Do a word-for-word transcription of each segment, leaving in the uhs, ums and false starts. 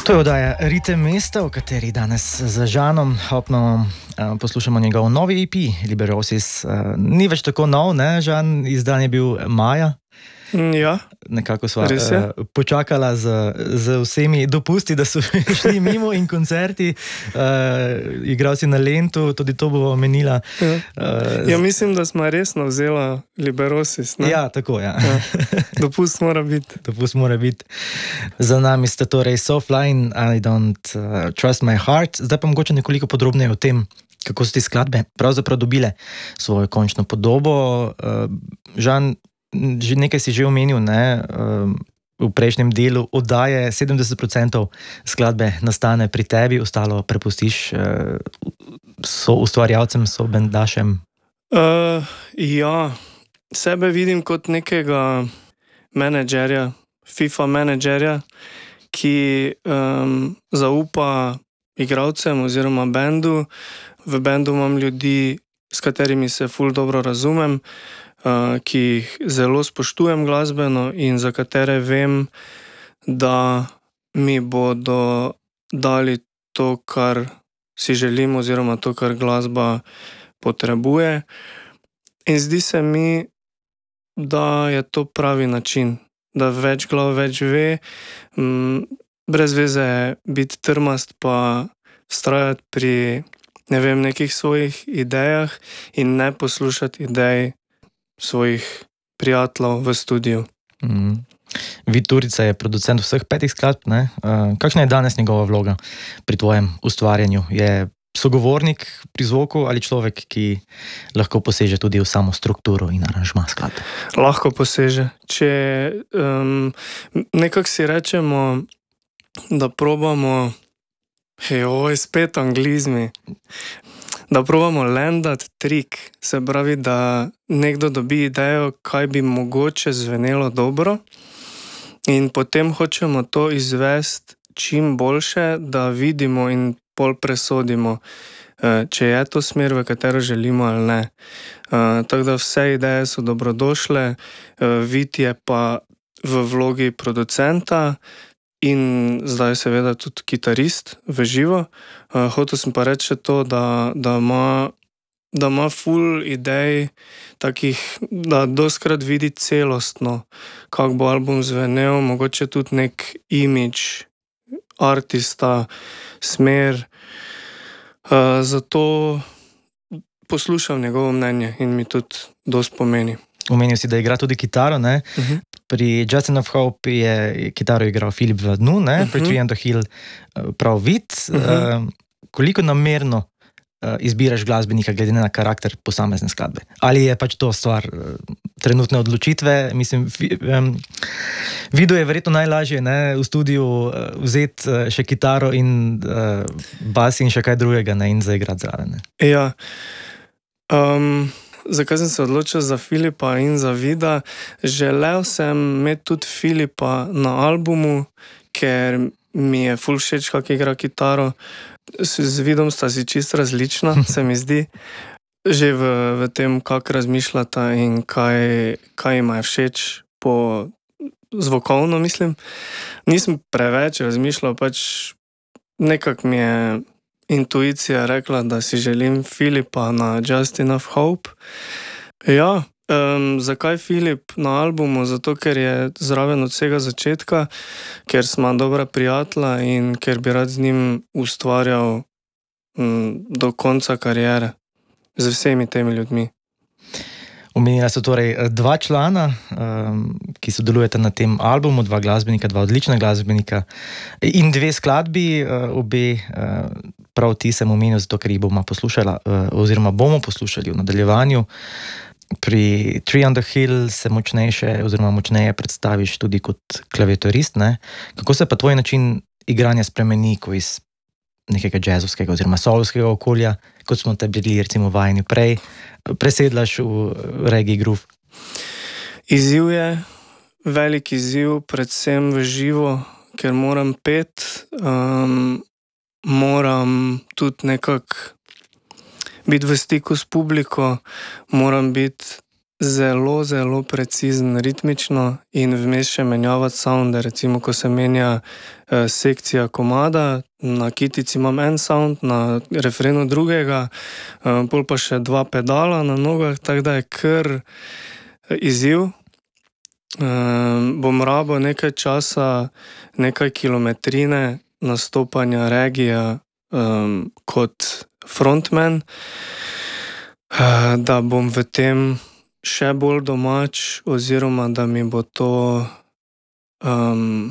To je oddaja Ritem mesta, v kateri danes z Žanom Hauptmannom uh, poslušamo njegov novi E P, Liberosis. Uh, ni več tako nov, ne, Žan, izdan je bil maja. Ja, nekako sva uh, počakala z, z vsemi dopusti, da so šli mimo in koncerti, uh, igral si na Lentu, tudi to bo omenila. Ja. Uh, ja, mislim, da smo resno vzela Liberosis. Ne? Ja, tako, ja. ja. Dopust mora biti. Dopust mora biti. Za nami sta torej Softline, I don't uh, trust my heart. Zdaj pa mogoče nekoliko podrobneje o tem, kako so te skladbe pravzaprav dobile svojo končno podobo. Uh, Žan, že nekaj si že omenil, ne, v prejšnjem delu oddaje sedemdeset procentov skladbe nastane pri tebi, ostalo prepustiš so ustvarjalcem, so bendašem? Uh, ja, sebe vidim kot nekega menedžerja, FIFA menedžerja, ki um, zaupa igralcem oziroma bendu. V bendu imam ljudi, s katerimi se ful dobro razumem, Uh, ki jih zelo spoštujem glasbeno in za katere vem, da mi bodo dali to, kar si želim, oziroma to, kar glasba potrebuje. In zdi se mi, da je to pravi način, da več glav več ve, m, brez veze je biti trmast pa vztrajati pri ne vem, nekih svojih idejah in ne poslušati idej svojih prijateljev v studiu. Mm. Vid Turica je producent vseh petih skladb, ne? Uh, kakšna je danes njegova vloga pri tvojem ustvarjanju? Je sogovornik pri zvoku ali človek, ki lahko poseže tudi v samo strukturo in aranžma skladb? Lahko poseže. Če um, nekako si rečemo, da probamo hej, spet anglizmi, da probamo landati trik, se pravi, da nekdo dobi idejo, kaj bi mogoče zvenelo dobro in potem hočemo to izvesti čim boljše, da vidimo in pol presodimo, če je to smer, v katero želimo ali ne. Tako da vse ideje so dobrodošle, Vid je pa v vlogi producenta in zdaj seveda tudi kitarist v živo. Uh, hotel sem pa reči to, da, da ima da ima ful idej takih, da doskrat vidi celostno, kak bo album zvenel, mogoče tudi nek imidž artista, smer. Uh, zato poslušam njegovo mnenje in mi tudi dosti pomeni. Omenil si, da igra tudi kitaro, ne? Uh-huh. Pri Justin of Hope je kitaro igral Filip Vladnu, ne? Uh-huh. Pri Tree on the Hill prav Vid. Uh-huh. Uh, koliko namerno uh, izbiraš glasbenika glede na karakter posamezne skladbe? Ali je pač to stvar uh, trenutne odločitve? Mislim, um, Vidu je verjetno najlažje, ne? V studiu uh, vzeti uh, še kitaro in uh, bas in še kaj drugega, ne? In zaigrati zraven. Ja. Um... Zakaj sem se odločil za Filipa in za Vida? Želel sem imeti tudi Filipa na albumu, ker mi je ful všeč, kako igra kitaro. Z Vidom sta si čisto različna, se mi zdi. Že v, v tem, kako razmišljata in kaj, kaj ima všeč po zvokovno, mislim. Nisem preveč razmišljal, pač nekako mi je intuicija rekla, da si želim Filipa na Justin of Hope. Ja, um, zakaj Filip na albumu? Zato, ker je zraven od vsega začetka, ker smo dobra prijatelja in ker bi rad z njim ustvarjal um, do konca kariere z vsemi temi ljudmi. Omenila so torej dva člana, um, ki sodelujeta na tem albumu, dva glasbenika, dva odlična glasbenika in dve skladbi, uh, obe uh, prav ti sem omenil, zato ker jih bomo poslušala, uh, oziroma bomo poslušali v nadaljevanju. Pri Tree on the Hill se močnejše oziroma močneje predstaviš tudi kot klaviaturist, ne? Kako se pa tvoj način igranja spremeni, ko iz nekega jazzovskega oziroma soulskega okolja, kot smo te bili recimo vajeni prej, presedlaš v reggae groove? Izziv je, velik izziv, predvsem v živo, ker moram pet, um, moram tudi nekako biti v stiku s publiko, moram biti zelo, zelo precizen ritmično in vmes še menjavati sounde. Recimo, ko se menja eh, sekcija komada, na kitici imam en sound, na refrenu drugega, eh, pol pa še dva pedala na nogah, tako da je kar izziv. Eh, bom rabo nekaj časa, nekaj kilometrine nastopanja regija eh, kot frontman, eh, da bom v tem še bolj domač, oziroma da mi bo to um,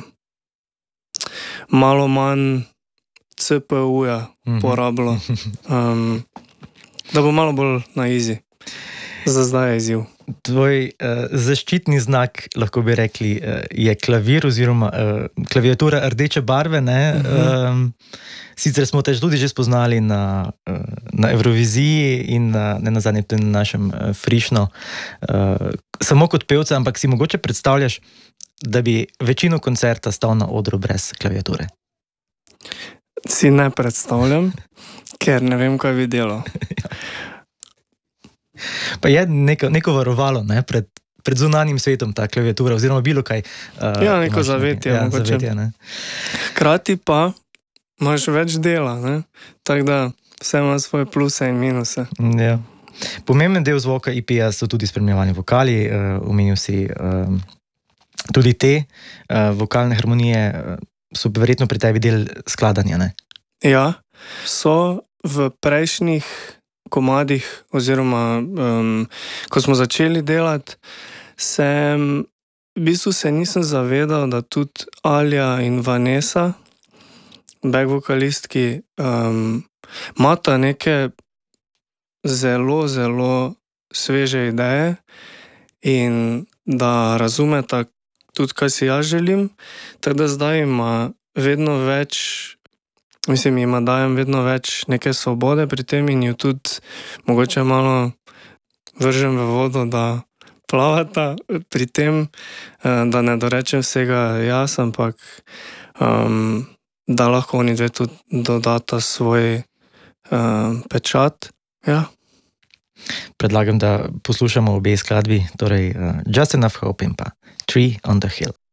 malo manj C P U-ja porabilo. Um, da bo malo bolj na easy. Za zdaj je izziv. Tvoj uh, zaščitni znak, lahko bi rekli, uh, je klavir oziroma uh, klaviatura rdeče barve, ne? Uh-huh. Um, sicer smo te tudi že spoznali na, uh, na Evroviziji in na, ne nazadnje tudi na našem uh, Frišno, uh, samo kot pevca, ampak si mogoče predstavljaš, da bi večino koncerta stal na odru brez klaviature? Si ne predstavljam, ker ne vem, kaj bi delal. Pa je neko, neko varovalo, ne, pred, pred zunanjim svetom ta klaviatura, oziroma bilo kaj. Uh, ja, neko zavetje. Ja, zavetje, ne. Hkrati pa imaš več dela, ne? Tako da vse ima svoje pluse in minuse. Ja. Pomemben del zvoka E P-ja so tudi spremljevanje vokali, uh, omenil si uh, tudi te uh, vokalne harmonije, uh, so verjetno pri tebi del skladanja, ne? Ja, so v prejšnjih komadih, oziroma um, ko smo začeli delati, sem v bistvu se nisem zavedal, da tudi Alja in Vanessa, back vokalistki, um, imata neke zelo, zelo sveže ideje in da razumeta tudi, kaj si jaz želim, tako da zdaj ima vedno več, mislim, jima dajem vedno več neke svobode pri tem in jo tudi mogoče malo vržem v vodo, da plavata pri tem, da ne dorečem vsega jaz, ampak um, da lahko oni dve tudi dodata svoj um, pečat. Ja. Predlagam, da poslušamo obe skladbi, torej uh, Just Enough Hope in pa Tree on the Hill.